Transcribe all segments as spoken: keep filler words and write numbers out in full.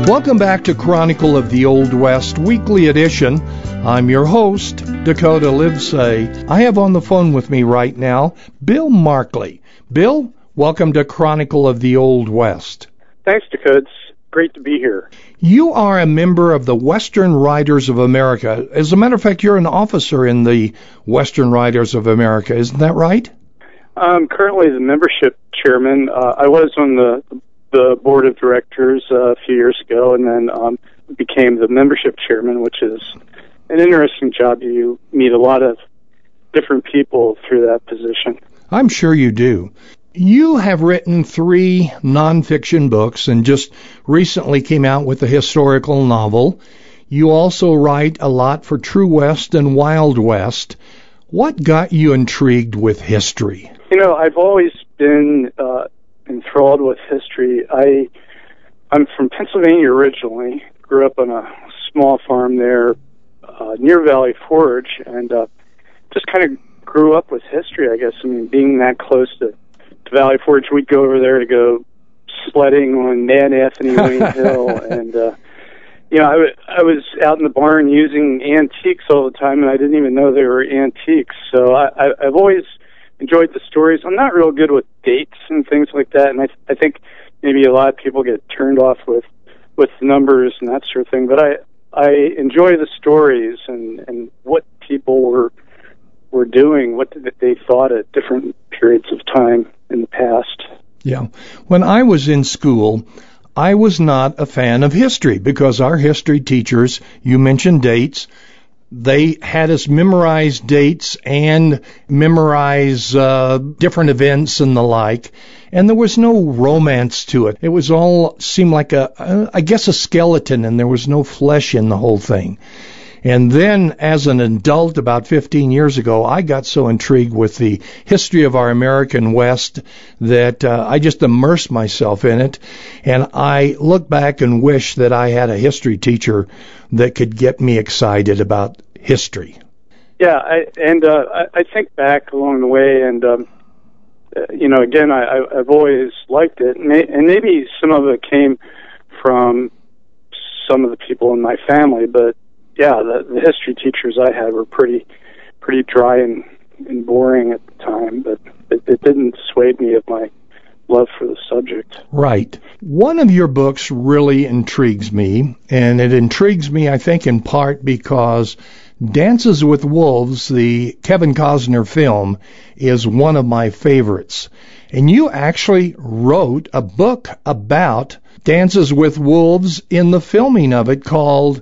Welcome back to Chronicle of the Old West Weekly Edition. I'm your host, Dakota Livesay. I have on the phone with me right now Bill Markley. Bill, welcome to Chronicle of the Old West. Thanks, Dakota. It's great to be here. You are a member of the Western Writers of America. As a matter of fact, you're an officer in the Western Writers of America. Isn't that right? I'm currently the membership chairman. Uh, I was on the the board of directors uh, a few years ago, and then um, became the membership chairman, which is an interesting job. You meet a lot of different people through that position. I'm sure you do. You have written three nonfiction books and just recently came out with a historical novel. You also write a lot for True West and Wild West. What got you intrigued with history? You know, I've always been uh, enthralled with history. I, I'm from Pennsylvania originally, grew up on a small farm there uh, near Valley Forge, and uh, just kind of grew up with history, I guess. I mean, being that close to, to Valley Forge, we'd go over there to go sledding on Mad Anthony Wayne Hill, and, uh, you know, I, w- I was out in the barn using antiques all the time, and I didn't even know they were antiques. So I, I, I've always enjoyed the stories. I'm not real good with dates and things like that, and I, I think maybe a lot of people get turned off with, with numbers and that sort of thing. But I, I enjoy the stories and, and what people were were doing, what they thought at different periods of time in the past. Yeah. When I was in school, I was not a fan of history because our history teachers, you mentioned dates, they had us memorize dates and memorize uh, different events and the like, and there was no romance to it. It was all seemed like a, a, I guess, a skeleton, and there was no flesh in the whole thing. And then, as an adult about fifteen years ago, I got so intrigued with the history of our American West that uh, I just immersed myself in it. And I look back and wish that I had a history teacher that could get me excited about history. Yeah, I, and uh, I, I think back along the way, and, um, uh, you know, again, I, I, I've always liked it. And, may, and maybe some of it came from some of the people in my family, but yeah, the, the history teachers I had were pretty pretty dry and, and boring at the time, but it, it didn't dissuade me of my love for the subject. Right. One of your books really intrigues me, and it intrigues me, I think, in part because Dances with Wolves, the Kevin Costner film, is one of my favorites. And you actually wrote a book about Dances with Wolves in the filming of it called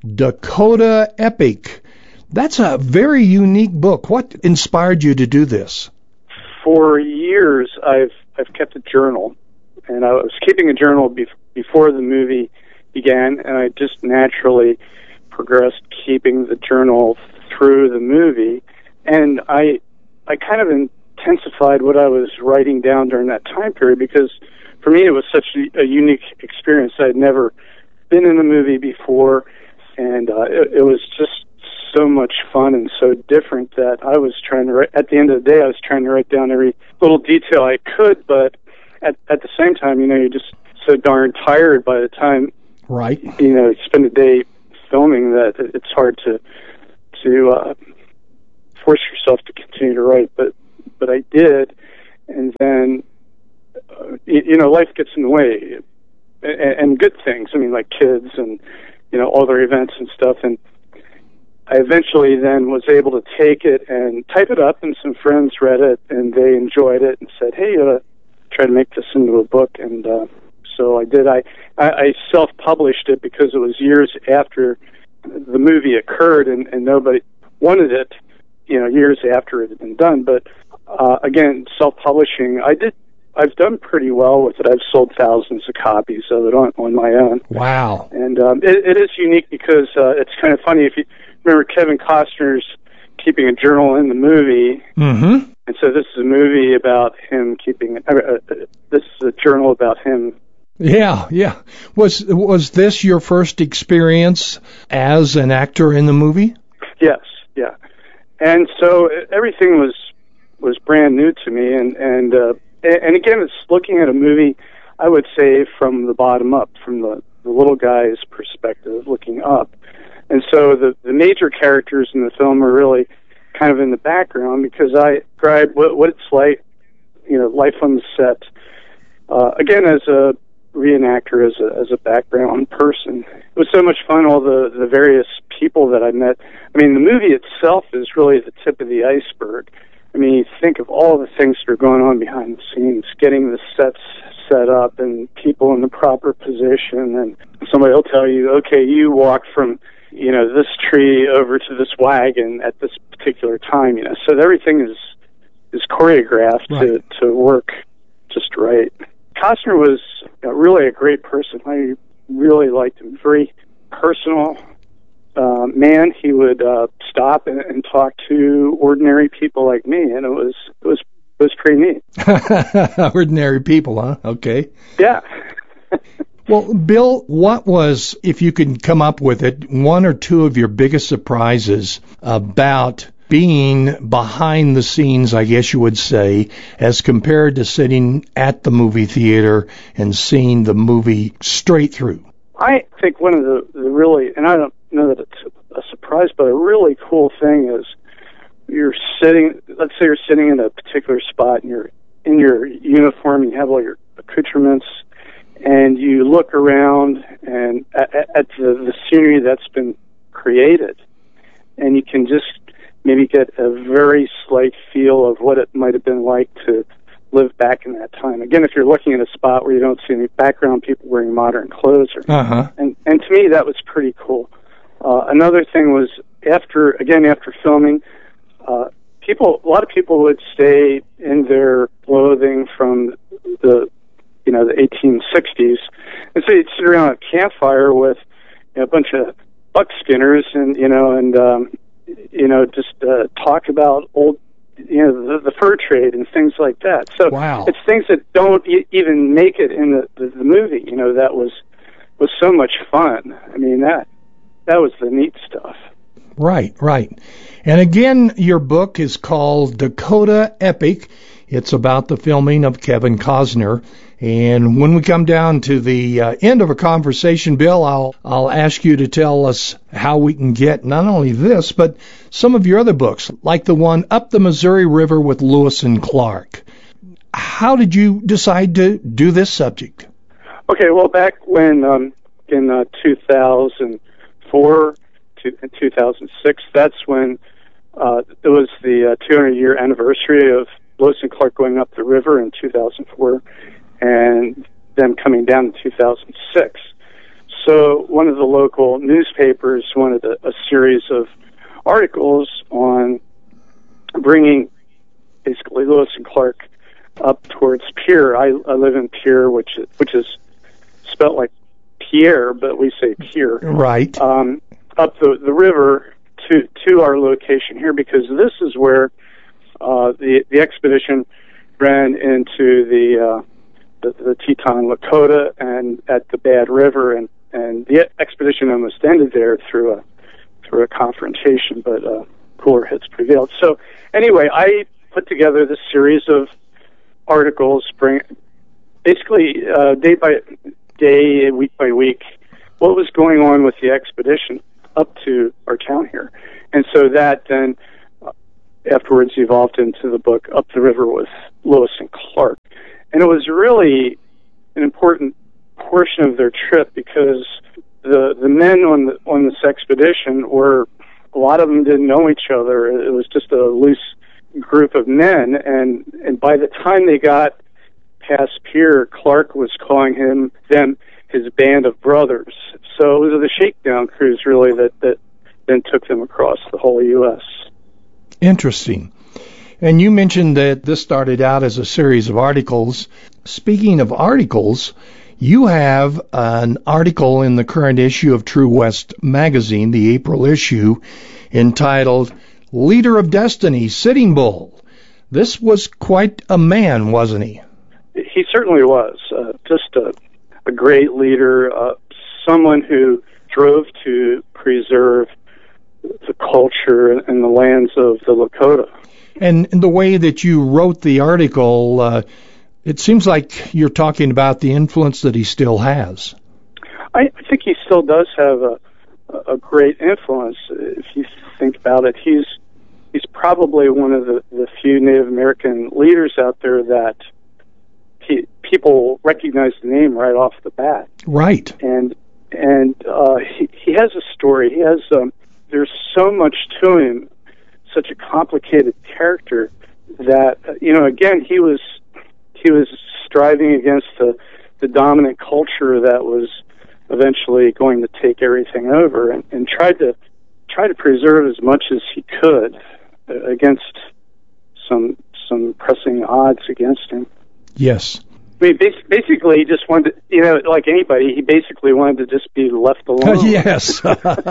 Dakota Epic. That's a very unique book. What inspired you to do this? For years, I've I've kept a journal, and I was keeping a journal be- before the movie began, and I just naturally progressed keeping the journal through the movie, and I I kind of intensified what I was writing down during that time period because for me it was such a, a unique experience. I had never been in a movie before. And uh, it, it was just so much fun and so different that I was trying to write, at the end of the day, I was trying to write down every little detail I could, but at, at the same time, you know, you're just so darn tired by the time, right? You know, you spend a day filming that it's hard to to uh, force yourself to continue to write, but but I did, and then, uh, you, you know, life gets in the way, and, and good things, I mean, like kids and, you know, all their events and stuff, and I eventually then was able to take it and type it up, and some friends read it, and they enjoyed it, and said, hey, you ought to try to make this into a book, and uh, so I did. I, I, I self-published it because it was years after the movie occurred, and, and nobody wanted it, you know, years after it had been done, but uh, again, self-publishing, I did I've done pretty well with it. I've sold thousands of copies of it on, on my own. Wow. And um, it, it is unique because uh, it's kind of funny. If you remember Kevin Costner's keeping a journal in the movie, mm-hmm. and so this is a movie about him keeping, uh, uh, this is a journal about him. Yeah, yeah. Was was this your first experience as an actor in the movie? Yes, yeah. And so everything was was brand new to me, and, and uh, and again, it's looking at a movie, I would say, from the bottom up, from the, the little guy's perspective looking up. And so the, the major characters in the film are really kind of in the background because I describe what, what it's like, you know, life on the set. Uh, again, as a reenactor, as a, as a background person. It was so much fun, all the, the various people that I met. I mean, the movie itself is really the tip of the iceberg. I mean, you think of all the things that are going on behind the scenes, getting the sets set up and people in the proper position, and somebody will tell you, okay, you walk from, you know, this tree over to this wagon at this particular time, you know, so everything is is choreographed right. to, to work just right. Costner was uh, really a great person. I really liked him. Very personal uh, man. He would uh, stop and, and talk to ordinary people like me, and it was it was it was pretty neat. Ordinary people, huh? Okay. Yeah. Well, Bill, what was, if you can come up with it, one or two of your biggest surprises about being behind the scenes, I guess you would say, as compared to sitting at the movie theater and seeing the movie straight through? I think one of the, the really, and I don't know that it's a surprise, but a really cool thing is you're sitting, let's say you're sitting in a particular spot and you're in your uniform, you have all your accoutrements, and you look around and at, at the, the scenery that's been created, and you can just maybe get a very slight feel of what it might have been like to live back in that time. Again, if you're looking at a spot where you don't see any background people wearing modern clothes, or, uh-huh. and and to me that was pretty cool. Uh, another thing was after again after filming, uh, people a lot of people would stay in their clothing from the you know the eighteen sixties, and so you'd sit around a campfire with you know, a bunch of buckskinners and you know and um, you know just uh, talk about old. You know, the, the fur trade and things like that. So wow. It's things that don't e- even make it in the, the, the movie. You know, that was was so much fun. I mean, that that was the neat stuff. Right, right. And again, your book is called Dakota Epic. It's about the filming of Kevin Costner. And when we come down to the uh, end of a conversation, Bill, I'll I'll ask you to tell us how we can get not only this, but some of your other books, like the one Up the Missouri River with Lewis and Clark. How did you decide to do this subject? Okay, well, back when um, in uh, two thousand four to two thousand six, that's when uh, it was the uh, two hundred year anniversary of Lewis and Clark going up the river in two thousand four. And them coming down in two thousand six. So one of the local newspapers wanted a, a series of articles on bringing basically Lewis and Clark up towards Pierre. I, I live in Pierre, which which is spelled like Pierre, but we say Pierre. Right. Um, up the, the river to to our location here, because this is where uh, the the expedition ran into the uh, The, the Teton Lakota and at the Bad River, and, and the expedition almost ended there through a through a confrontation, but uh, cooler heads prevailed. So anyway, I put together this series of articles, bring basically uh, day by day, week by week, what was going on with the expedition up to our town here, and so that then uh, afterwards evolved into the book Up the River with Lewis and Clark. And it was really an important portion of their trip because the the men on the on this expedition were, a lot of them didn't know each other. It was just a loose group of men, and and by the time they got past Pierre, Clark was calling him them his band of brothers. So it was the shakedown cruise really that that then took them across the whole U S. Interesting. And you mentioned that this started out as a series of articles. Speaking of articles, you have an article in the current issue of True West magazine, the April issue, entitled Leader of Destiny, Sitting Bull. This was quite a man, wasn't he? He certainly was. Uh, just a, a great leader, uh, someone who drove to preserve the culture and the lands of the Lakota. And in the way that you wrote the article, uh, it seems like you're talking about the influence that he still has. I think he still does have a, a great influence. If you think about it, he's he's probably one of the, the few Native American leaders out there that he, people recognize the name right off the bat. Right. And and uh, he, he has a story. He has um, there's so much to him, such a complicated character that uh, you know. Again, he was he was striving against the the dominant culture that was eventually going to take everything over, and, and tried to try to preserve as much as he could uh, against some some pressing odds against him. Yes. I mean, basically, he just wanted to, you know, like anybody, he basically wanted to just be left alone. Yes.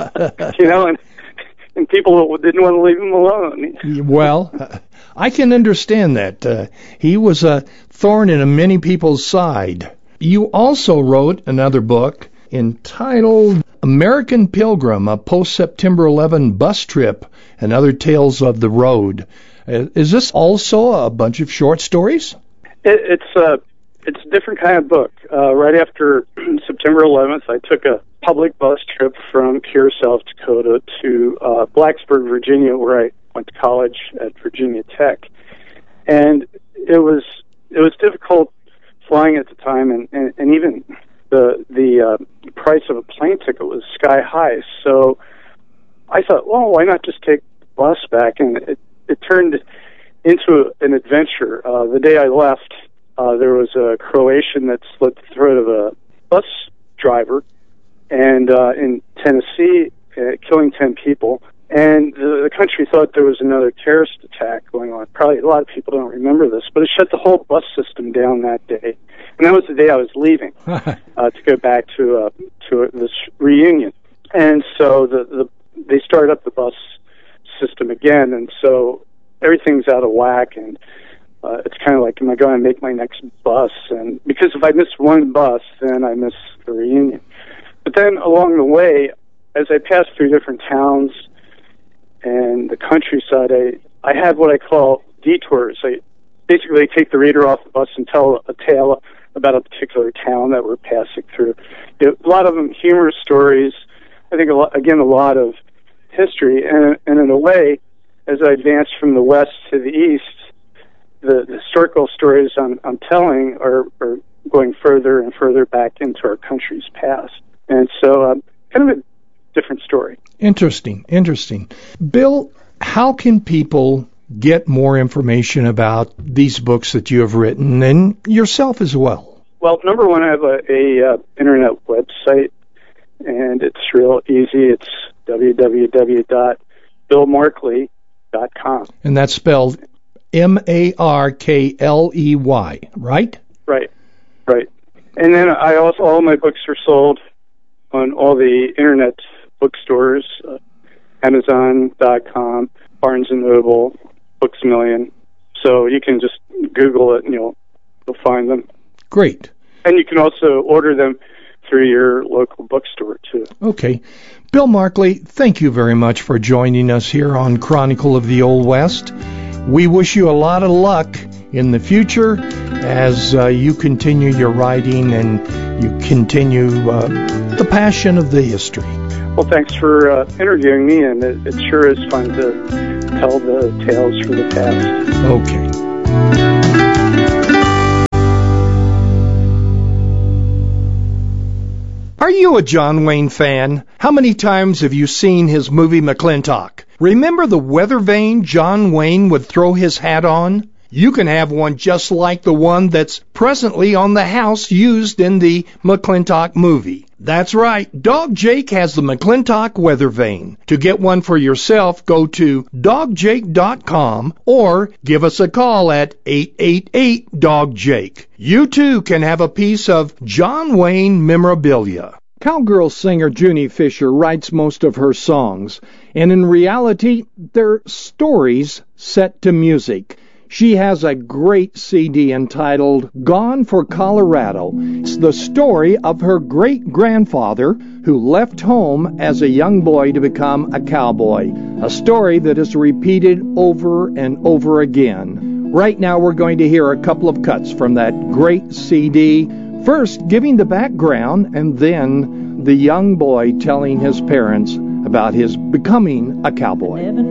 You know, and and people didn't want to leave him alone. Well, I can understand that. Uh, he was a thorn in many people's side. You also wrote another book entitled American Pilgrim, a post-September eleventh bus trip and other tales of the road. Uh, is this also a bunch of short stories? It, it's a it's a different kind of book. Uh, right after September eleventh, I took a public bus trip from Kure, South Dakota to uh, Blacksburg, Virginia, where I went to college at Virginia Tech, and it was it was difficult flying at the time, and, and, and even the the uh, price of a plane ticket was sky high. So I thought, well, why not just take the bus back? And it, it turned into an adventure. Uh, the day I left, uh, there was a Croatian that slit the throat of a bus driver, and uh, in Tennessee, uh, killing ten people. And the, the country thought there was another terrorist attack going on. Probably a lot of people don't remember this, but it shut the whole bus system down that day. And that was the day I was leaving uh, to go back to uh, to this reunion. And so the, the they started up the bus system again, and so everything's out of whack. And uh, it's kind of like, am I going to make my next bus? And because if I miss one bus, then I miss the reunion. But then along the way, as I passed through different towns and the countryside, I, I had what I call detours. I basically take the reader off the bus and tell a tale about a particular town that we're passing through. You know, a lot of them humorous stories. I think, a lot, again, a lot of history. And, and in a way, as I advance from the west to the east, the, the historical stories I'm, I'm telling are, are going further and further back into our country's past. And so um, kind of a different story. Interesting, interesting. Bill, how can people get more information about these books that you have written and yourself as well? Well, number one, I have a, a uh, internet website, and it's real easy. It's w w w dot bill markley dot com. And that's spelled M A R K L E Y, right? Right, right. And then I also, all my books are sold on all the internet bookstores, uh, Amazon dot com, Barnes and Noble, Books A Million. So you can just Google it and you'll, you'll find them. Great. And you can also order them through your local bookstore, too. Okay. Bill Markley, thank you very much for joining us here on Chronicle of the Old West. We wish you a lot of luck in the future as uh, you continue your writing and you continue uh, the passion of the history. Well, thanks for uh, interviewing me, and it, it sure is fun to tell the tales from the past. Okay. Are you a John Wayne fan? How many times have you seen his movie McClintock? Remember the weather vane John Wayne would throw his hat on? You can have one just like the one that's presently on the house used in the McClintock movie. That's right, Dog Jake has the McClintock weather vane. To get one for yourself, go to dog jake dot com or give us a call at eight eight eight dog jake. You too can have a piece of John Wayne memorabilia. Cowgirl singer Junie Fisher writes most of her songs, and in reality, they're stories set to music. She has a great C D entitled Gone for Colorado. It's the story of her great-grandfather who left home as a young boy to become a cowboy, a story that is repeated over and over again. Right now we're going to hear a couple of cuts from that great C D, first giving the background and then the young boy telling his parents about his becoming a cowboy.